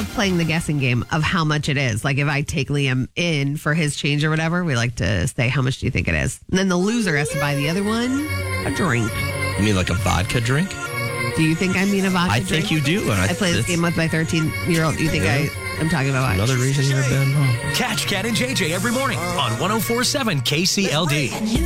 love playing the guessing game of how much it is. Like if I take Liam in for his change or whatever, we like to say, how much do you think it is? And then the loser has to buy the other one a drink. You mean like a vodka drink? Do you think I mean a vodka drink? I think you do. And I play this game with my 13-year-old. Do you think I'm talking about vodka? Another reason you're a bad mom. Catch Cat and JJ every morning on 104.7 KCLD.